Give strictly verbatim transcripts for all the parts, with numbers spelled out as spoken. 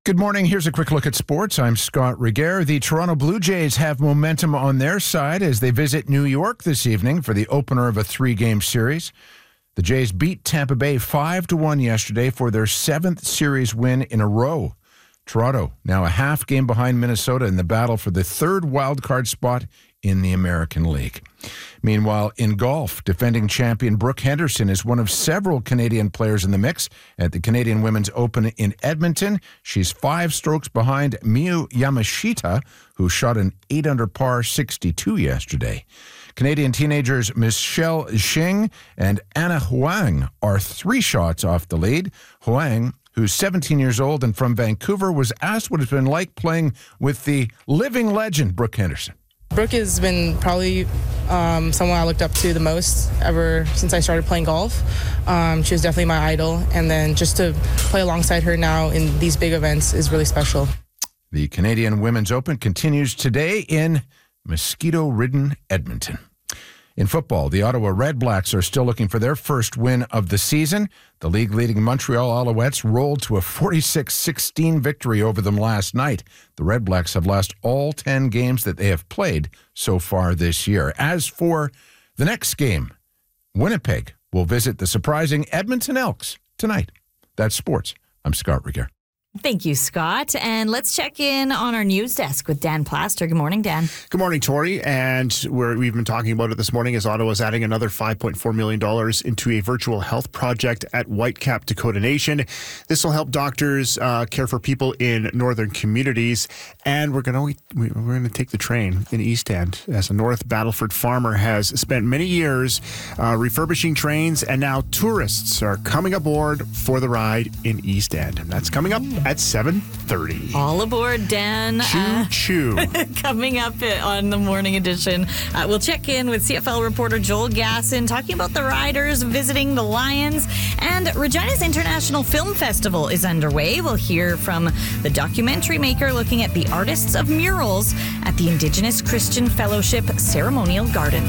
Good morning. Here's a quick look at sports. I'm Scott Regehr. The Toronto Blue Jays have momentum on their side as they visit New York this evening for the opener of a three-game series. The Jays beat Tampa Bay five to one yesterday for their seventh series win in a row. Toronto now a half game behind Minnesota in the battle for the third wildcard spot in the American League. Meanwhile, in golf, defending champion Brooke Henderson is one of several Canadian players in the mix at the Canadian Women's Open in Edmonton. She's five strokes behind Miyu Yamashita, who shot an eight under par sixty-two yesterday. Canadian teenagers Michelle Xing and Anna Huang are three shots off the lead. Huang, who's seventeen years old and from Vancouver, was asked what it's been like playing with the living legend Brooke Henderson. Brooke has been probably um, someone I looked up to the most ever since I started playing golf. Um, she was definitely my idol, and then just to play alongside her now in these big events is really special. The Canadian Women's Open continues today in mosquito-ridden Edmonton. In football, the Ottawa Redblacks are still looking for their first win of the season. The league-leading Montreal Alouettes rolled to a forty-six sixteen victory over them last night. The Redblacks have lost all ten games that they have played so far this year. As for the next game, Winnipeg will visit the surprising Edmonton Elks tonight. That's sports. I'm Scott Regehr. Thank you, Scott. And let's check in on our news desk with Dan Plaster. Good morning, Dan. Good morning, Tori. And we're, we've been talking about it this morning as Ottawa is adding another five point four million dollars into a virtual health project at Whitecap Dakota Nation. This will help doctors uh, care for people in northern communities. And we're going to we're going to take the train in East End, as a North Battleford farmer has spent many years uh, refurbishing trains, and now tourists are coming aboard for the ride in East End. And that's coming up at seven thirty. All aboard, Dan. Choo-choo. Uh, coming up on the morning edition, uh, we'll check in with C F L reporter Joel Gasson talking about the Riders visiting the Lions. And Regina's International Film Festival is underway. We'll hear from the documentary maker looking at the artists of murals at the Indigenous Christian Fellowship Ceremonial Garden.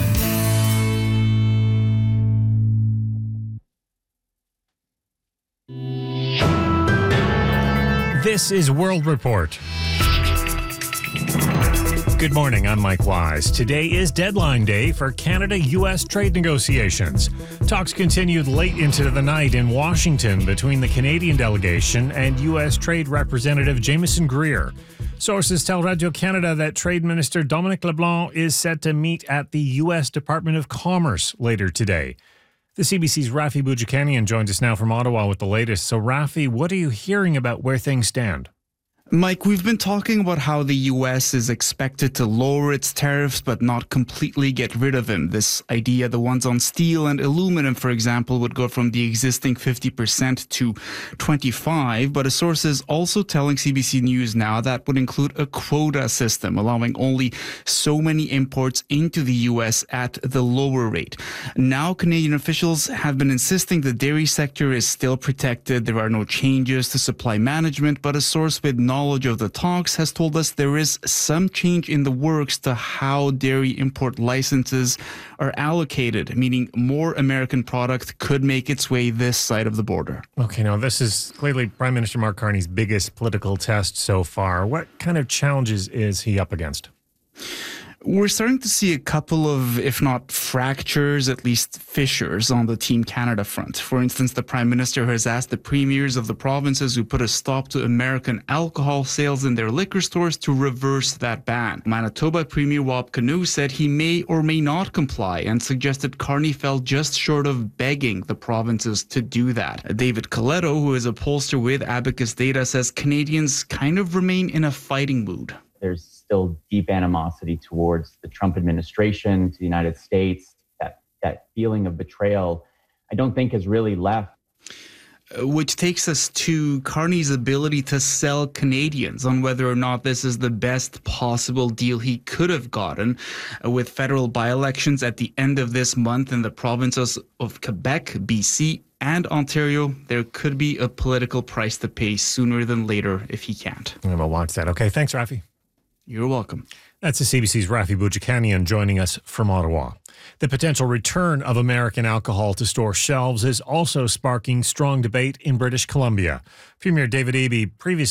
This is World Report. Good morning, I'm Mike Wise. Today is deadline day for Canada-U S trade negotiations. Talks continued late into the night in Washington between the Canadian delegation and U S Trade Representative Jameson Greer. Sources tell Radio-Canada that Trade Minister Dominic LeBlanc is set to meet at the U S Department of Commerce later today. The C B C's Rafi Boudjikanian joins us now from Ottawa with the latest. So, Rafi, what are you hearing about where things stand? Mike, we've been talking about how the U S is expected to lower its tariffs but not completely get rid of them. This idea, the ones on steel and aluminum, for example, would go from the existing fifty percent to twenty-five, but a source is also telling C B C News now that would include a quota system, allowing only so many imports into the U S at the lower rate. Now, Canadian officials have been insisting the dairy sector is still protected. There are no changes to supply management, but a source with knowledge of the talks has told us there is some change in the works to how dairy import licenses are allocated, meaning more American product could make its way this side of the border. Okay, now this is clearly Prime Minister Mark Carney's biggest political test so far. What kind of challenges is he up against? We're starting to see a couple of, if not fractures, at least fissures on the Team Canada front. For instance, the Prime Minister has asked the premiers of the provinces who put a stop to American alcohol sales in their liquor stores to reverse that ban. Manitoba Premier Wab Kinew said he may or may not comply and suggested Carney fell just short of begging the provinces to do that. David Coletto, who is a pollster with Abacus Data, says Canadians kind of remain in a fighting mood. There's still deep animosity towards the Trump administration, to the United States. That that feeling of betrayal, I don't think has really left. Which takes us to Carney's ability to sell Canadians on whether or not this is the best possible deal he could have gotten. With federal by-elections at the end of this month in the provinces of Quebec, B C, and Ontario, there could be a political price to pay sooner than later if he can't. I'm going to watch that. Okay, thanks, Rafi. You're welcome. That's the C B C's Rafi Boudjikanian joining us from Ottawa. The potential return of American alcohol to store shelves is also sparking strong debate in British Columbia. Premier David Eby previously